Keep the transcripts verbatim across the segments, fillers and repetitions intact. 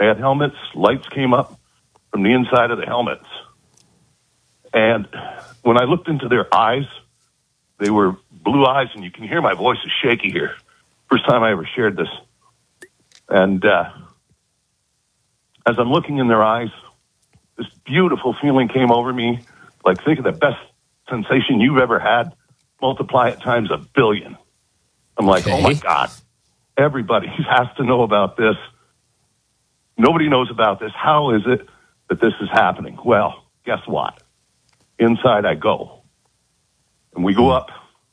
They had helmets. Lights came up from the inside of the helmets. And when I looked into their eyes, they were blue eyes, and you can hear my voice is shaky here. First time I ever shared this. And uh, as I'm looking in their eyes, this beautiful feeling came over me. Like, think of the best sensation you've ever had. Multiply it times a billion. I'm like, okay. Oh, my God. Everybody has to know about this. Nobody knows about this. How is it that this is happening? Well, guess what? Inside I go. And we go up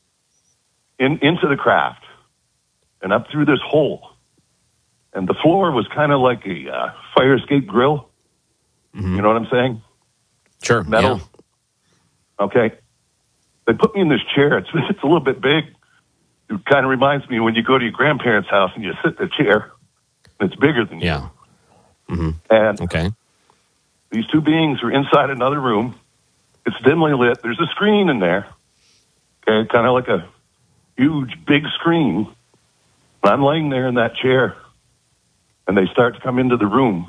in, into the craft and up through this hole. And the floor was kind of like a uh, fire escape grill. Mm-hmm. You know what I'm saying? Sure. Metal. Yeah. Okay. They put me in this chair. It's, it's a little bit big. It kind of reminds me when you go to your grandparents' house and you sit in a chair. It's bigger than you. Yeah. Mm-hmm. And okay. These two beings are inside another room. It's dimly lit. There's a screen in there. Okay, kind of like a huge, big screen. And I'm laying there in that chair, and they start to come into the room.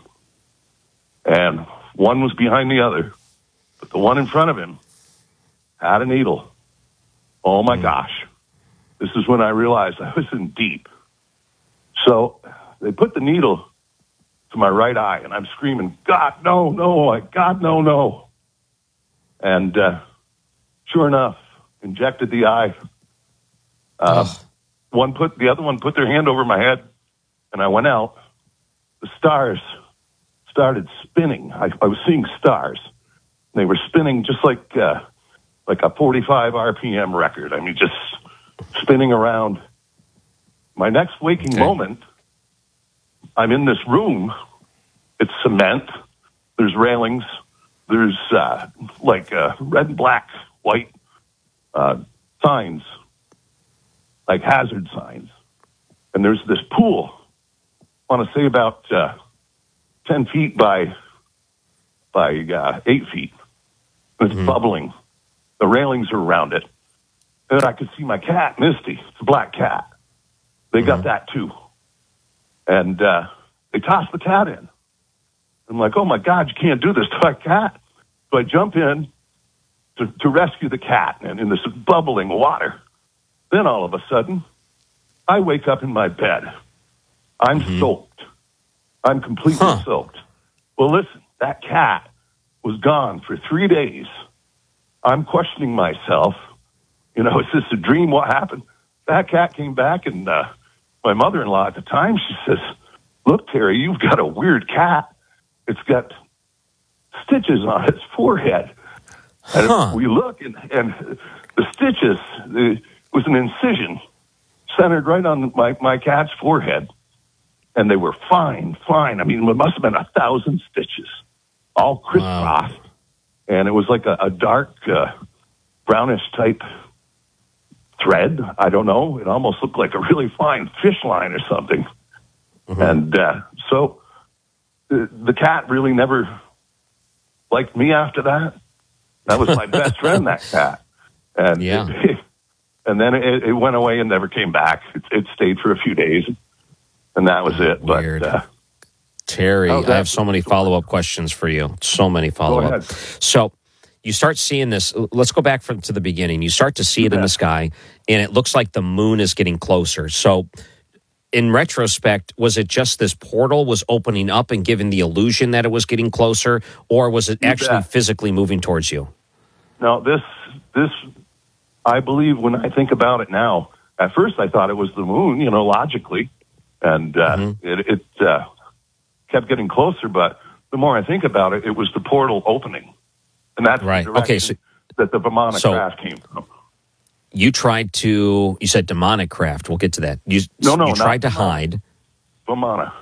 And one was behind the other, but the one in front of him had a needle. Oh, my mm. gosh. This is when I realized I was in deep. So they put the needle to my right eye, and I'm screaming, God, no, no, God, no, no. And uh, sure enough, injected the eye. Uh, one put the other one put their hand over my head, and I went out. The stars started spinning. I, I was seeing stars. They were spinning just like uh, like a forty-five R P M record. I mean, just spinning around. My next waking okay. moment, I'm in this room. It's cement. There's railings. There's uh, like uh, red and black, white uh, signs, like hazard signs. And there's this pool, I want to say about uh, ten feet by by uh, eight feet. It's mm-hmm. bubbling. The railings are around it. And I could see my cat, Misty. It's a black cat. They mm-hmm. got that too. And uh, they tossed the cat in. I'm like, oh, my God, you can't do this to my cat. So I jump in to, to rescue the cat and in this bubbling water. Then all of a sudden, I wake up in my bed. I'm mm-hmm. soaked. I'm completely huh. soaked. Well, listen, that cat was gone for three days. I'm questioning myself. You know, is this a dream? What happened? That cat came back, and uh, my mother-in-law at the time, she says, look, Terry, you've got a weird cat. It's got stitches on its forehead. And huh. we look, and, and the stitches, it was an incision centered right on my, my cat's forehead. And they were fine, fine. I mean, it must have been a thousand stitches, all crisscrossed. Wow. And it was like a, a dark, uh, brownish type thread. I don't know. It almost looked like a really fine fish line or something. Mm-hmm. And uh, so the, the cat really never liked me after that. That was my best friend, that cat. And yeah. it, and then it, it went away and never came back. It, it stayed for a few days, and that was it. Weird. But, uh, Terry, I have so many follow-up questions for you. So many follow-up. So you start seeing this. Let's go back from to the beginning. You start to see it yeah. in the sky, and it looks like the moon is getting closer. So in retrospect, was it just this portal was opening up and giving the illusion that it was getting closer, or was it actually yeah. physically moving towards you? No, this, this, I believe when I think about it now, at first I thought it was the moon, you know, logically, and uh, mm-hmm. it, it uh, kept getting closer, but the more I think about it, it was the portal opening. And that's right. the direction okay, so, that the Vimana so craft came from. You tried to, you said demonic craft. We'll get to that. You, no, no, you tried to Vimana. hide. Vimana.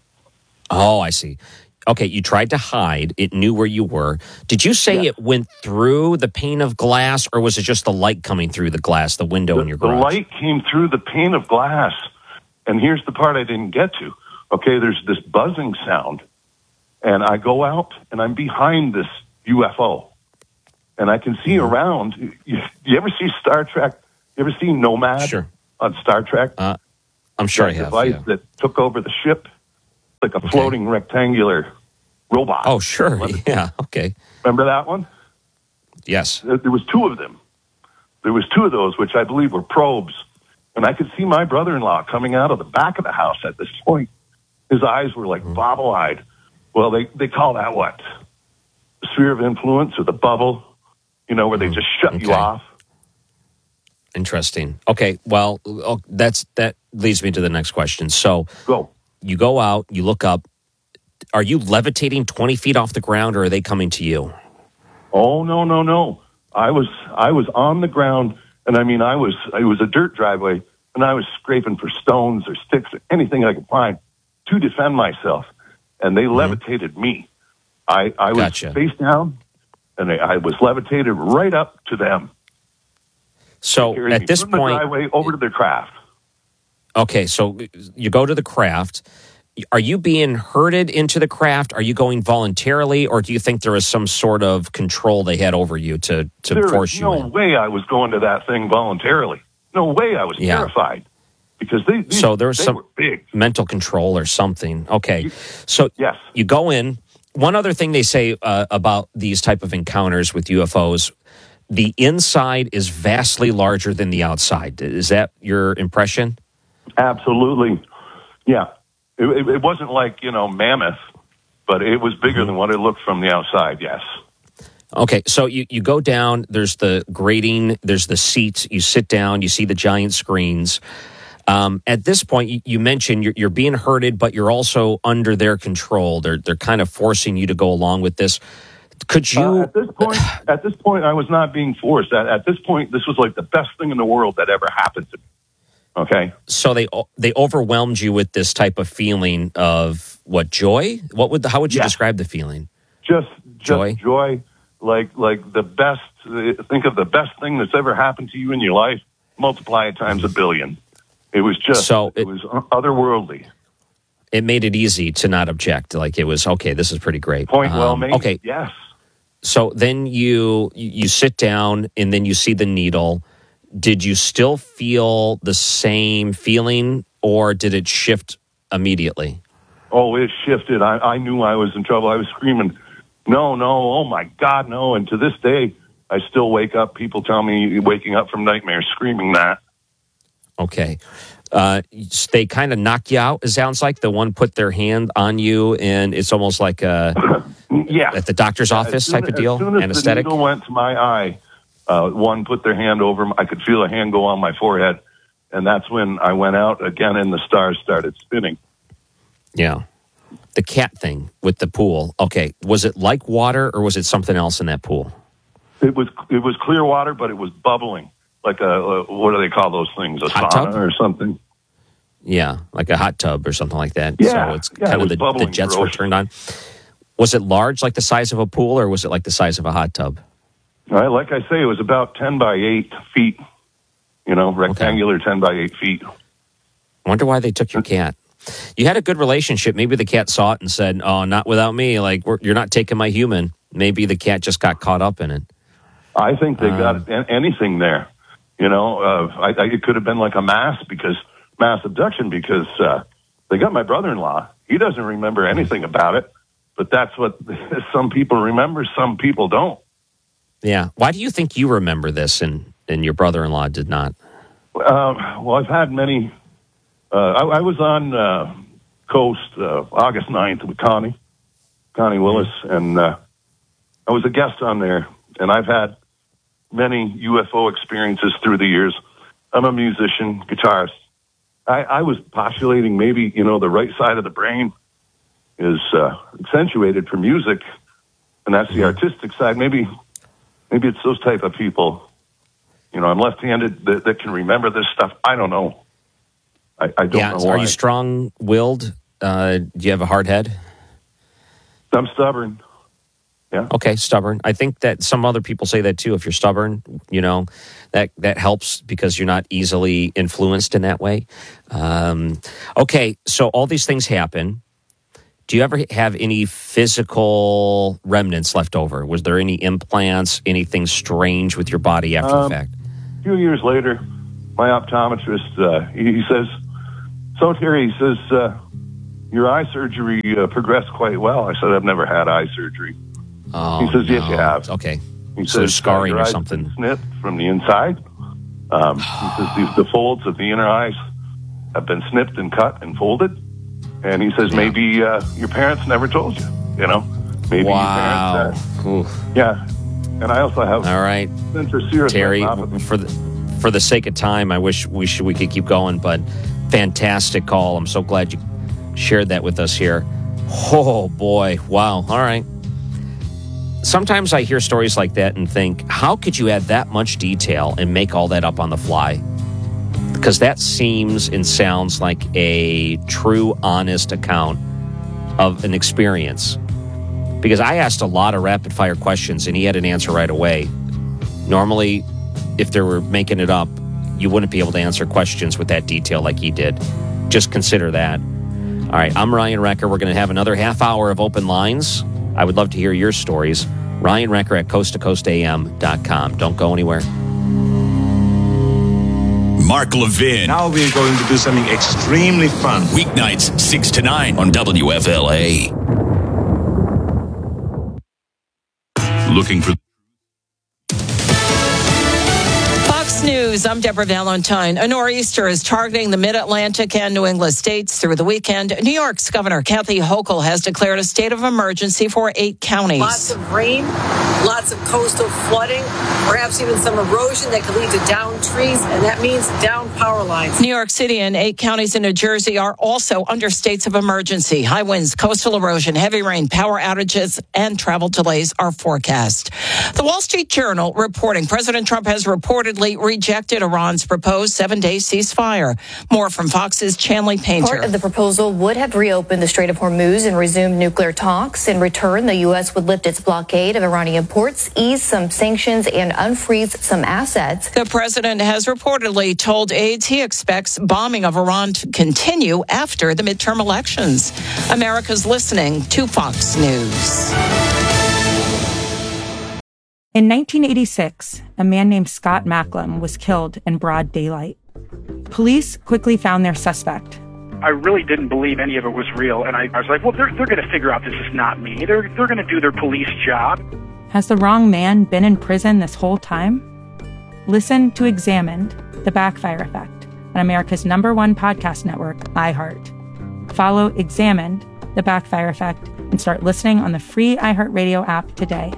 Oh, I see. Okay, you tried to hide. It knew where you were. Did you say yeah. it went through the pane of glass, or was it just the light coming through the glass, the window the, in your garage? The light came through the pane of glass. And here's the part I didn't get to. Okay, there's this buzzing sound. And I go out, and I'm behind this U F O. And I can see mm-hmm. around. You, you ever see Star Trek? You ever see Nomad sure. on Star Trek? Uh, I'm sure that I have. device yeah. that took over the ship. like a okay. floating rectangular robot. Oh, sure. Yeah. Okay. Remember that one? Yes. There was two of them. There was two of those, which I believe were probes. And I could see my brother-in-law coming out of the back of the house at this point. His eyes were like mm-hmm. bobble-eyed. Well, they, they call that what? The sphere of influence or the bubble, you know, where mm-hmm. they just shut okay. you off. Interesting. Okay. Well, that's that leads me to the next question. So go. You go out, you look up. Are you levitating twenty feet off the ground, or are they coming to you? Oh, no, no, no. I was I was on the ground, and I mean, I was it was a dirt driveway, and I was scraping for stones or sticks or anything I could find to defend myself, and they mm-hmm. levitated me. I, I was gotcha. face down, and I, I was levitated right up to them. So at this from point, the driveway over to their craft. Okay, so you go to the craft. Are you being herded into the craft? Are you going voluntarily, or do you think there was some sort of control they had over you to, to there force you no in? No way I was going to that thing voluntarily. No way I was yeah. terrified. Because they, these, so there was they some were big. mental control or something. Okay, you, so yes. you go in. One other thing they say uh, about these type of encounters with U F Os, the inside is vastly larger than the outside. Is that your impression? Absolutely. Yeah. It, it, it wasn't like, you know, mammoth, but it was bigger mm-hmm. than what it looked from the outside, yes. Okay, so you, you go down, there's the grating, there's the seats, you sit down, you see the giant screens. Um, at this point, you, you mentioned you're, you're being herded, but you're also under their control. They're they're kind of forcing you to go along with this. Could you? Uh, at this point, at this point, I was not being forced. At, at this point, this was like the best thing in the world that ever happened to me. Okay. So they they overwhelmed you with this type of feeling of what, joy? What would how would you yeah. describe the feeling? Just, just joy, joy, like like the best. Think of the best thing that's ever happened to you in your life. Multiply it times a billion. It was just so it, it was otherworldly. It made it easy to not object. Like it was okay. This is pretty great. Point well um, made. Okay. Yes. So then you you sit down and then you see the needle. Did you still feel the same feeling, or did it shift immediately? Oh, it shifted. I, I knew I was in trouble. I was screaming, no, no, oh, my God, no. And to this day, I still wake up. People tell me waking up from nightmares screaming that. Okay. Uh, they kind of knock you out, it sounds like. The one put their hand on you, and it's almost like a, yeah. at the doctor's office soon, type of deal, as soon as anesthetic. The needle went to my eye. Uh, one put their hand over me. I could feel a hand go on my forehead. And that's when I went out again and the stars started spinning. Yeah. The cat thing with the pool. Okay. Was it like water or was it something else in that pool? It was it was clear water, but it was bubbling. Like a, a what do they call those things? A hot sauna tub? Or something. Yeah. Like a hot tub or something like that. Yeah. So it's yeah, kind it of the, the jets were turned on. Was it large, like the size of a pool, or was it like the size of a hot tub? All right, like I say, it was about ten by eight feet, you know, rectangular okay. ten by eight feet. I wonder why they took your cat. You had a good relationship. Maybe the cat saw it and said, oh, not without me. Like, we're, you're not taking my human. Maybe the cat just got caught up in it. I think they um, got anything there. You know, uh, I, I, it could have been like a mass because mass abduction because uh, they got my brother-in-law. He doesn't remember anything about it, but that's what some people remember, some people don't. Yeah. Why do you think you remember this and, and your brother-in-law did not? Uh, well, I've had many. Uh, I, I was on uh, Coast uh, August ninth with Connie, Connie Willis, and uh, I was a guest on there. And I've had many U F O experiences through the years. I'm a musician, guitarist. I, I was postulating maybe, you know, the right side of the brain is uh, accentuated for music, and that's the artistic side. Maybe... Maybe it's those type of people. You know, I'm left-handed that, that can remember this stuff. I don't know. I, I don't yeah, know so why. Are you strong-willed? Uh, do you have a hard head? I'm stubborn. Yeah. Okay, stubborn. I think that some other people say that too. If you're stubborn, you know, that, that helps because you're not easily influenced in that way. Um, okay, so all these things happen. Do you ever have any physical remnants left over? Was there any implants, anything strange with your body after um, the fact? A few years later, my optometrist, uh, he, he says, so Terry, he says, uh, your eye surgery uh, progressed quite well. I said, I've never had eye surgery. Oh, he says, no. yes, you have. Okay. He so says, scarring uh, or something. Snipped from the inside. Um, he says these, the folds of the inner eyes have been snipped and cut and folded. And he says, yeah. maybe uh, your parents never told you, you know? Maybe wow. your parents uh, Yeah. And I also have All right. Terry, for the, for the sake of time, I wish we should we could keep going, but fantastic call. I'm so glad you shared that with us here. Oh, boy. Wow. All right. Sometimes I hear stories like that and think, how could you add that much detail and make all that up on the fly? Because that seems and sounds like a true, honest account of an experience. Because I asked a lot of rapid-fire questions, and he had an answer right away. Normally, if they were making it up, you wouldn't be able to answer questions with that detail like he did. Just consider that. All right, I'm Ryan Recker. We're going to have another half hour of open lines. I would love to hear your stories. Ryan Recker at coast to coast a m dot com. Don't go anywhere. Mark Levin. Now we're going to do something extremely fun. Weeknights, six to nine on W F L A. Looking for... Fox News, I'm Deborah Valentine. A nor'easter is targeting the mid-Atlantic and New England states through the weekend. New York's Governor Kathy Hochul has declared a state of emergency for eight counties. Lots of rain, lots of coastal flooding, perhaps even some erosion that could lead to downed trees, and that means downed power lines. New York City and eight counties in New Jersey are also under states of emergency. High winds, coastal erosion, heavy rain, power outages, and travel delays are forecast. The Wall Street Journal reporting President Trump has reportedly rejected Iran's proposed seven-day ceasefire. More from Fox's Chanley Painter. Part of the proposal would have reopened the Strait of Hormuz and resumed nuclear talks. In return, the U S would lift its blockade of Iranian ports, ease some sanctions, and unfreeze some assets. The president has reportedly told aides he expects bombing of Iran to continue after the midterm elections. America's listening to Fox News. In nineteen eighty-six, a man named Scott Macklem was killed in broad daylight. Police quickly found their suspect. I really didn't believe any of it was real, and I, I was like, well, they're, they're going to figure out this is not me. They're, they're going to do their police job. Has the wrong man been in prison this whole time? Listen to Examined, The Backfire Effect, on America's number one podcast network, iHeart. Follow Examined, The Backfire Effect, and start listening on the free iHeartRadio app today.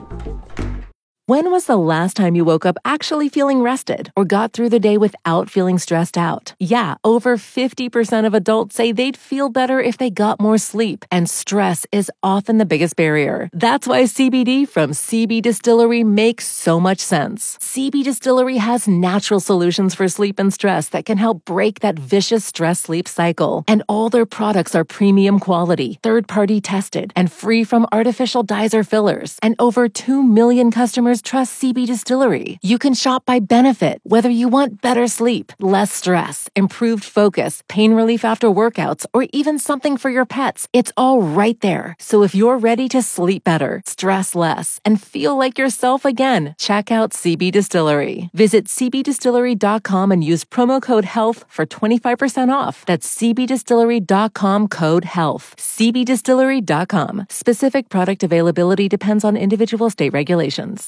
When was the last time you woke up actually feeling rested or got through the day without feeling stressed out? Yeah, over fifty percent of adults say they'd feel better if they got more sleep, and stress is often the biggest barrier. That's why C B D from C B Distillery makes so much sense. C B Distillery has natural solutions for sleep and stress that can help break that vicious stress-sleep cycle. And all their products are premium quality, third-party tested, and free from artificial dyes or fillers. And over two million customers trust C B Distillery. You can shop by benefit, whether you want better sleep, less stress, improved focus, pain relief after workouts, or even something for your pets. It's all right there. So if you're ready to sleep better, stress less, and feel like yourself again, check out C B Distillery. Visit c b distillery dot com and use promo code HEALTH for twenty-five percent off. That's c b distillery dot com code HEALTH. c b distillery dot com. Specific product availability depends on individual state regulations.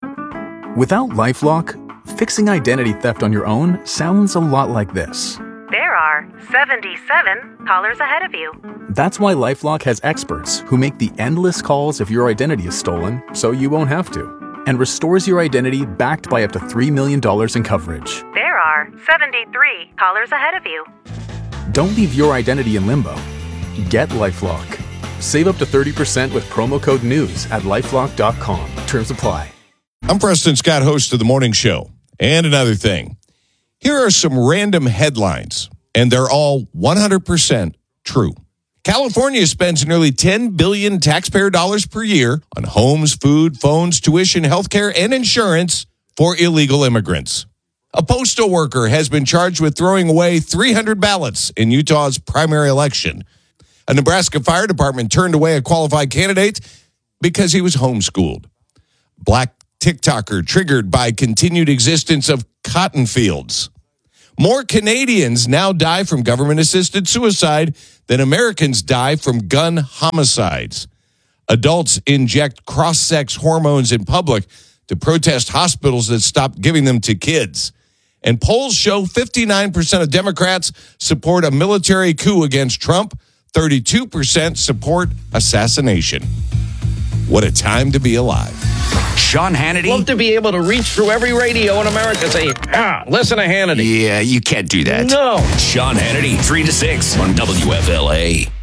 Without LifeLock, fixing identity theft on your own sounds a lot like this. There are seventy-seven callers ahead of you. That's why LifeLock has experts who make the endless calls if your identity is stolen, so you won't have to, and restores your identity backed by up to three million dollars in coverage. There are seventy-three callers ahead of you. Don't leave your identity in limbo. Get LifeLock. Save up to thirty percent with promo code NEWS at lifelock dot com. Terms apply. I'm Preston Scott, host of The Morning Show. And another thing, here are some random headlines, and they're all one hundred percent true. California spends nearly ten billion dollars taxpayer dollars per year on homes, food, phones, tuition, healthcare, and insurance for illegal immigrants. A postal worker has been charged with throwing away three hundred ballots in Utah's primary election. A Nebraska fire department turned away a qualified candidate because he was homeschooled. Black TikToker triggered by continued existence of cotton fields. More Canadians now die from government-assisted suicide than Americans die from gun homicides. Adults inject cross-sex hormones in public to protest hospitals that stop giving them to kids. And polls show fifty-nine percent of Democrats support a military coup against Trump. thirty-two percent support assassination. What a time to be alive. Sean Hannity. Love to be able to reach through every radio in America and say, ah, listen to Hannity. Yeah, you can't do that. No. Sean Hannity, three to six on W F L A.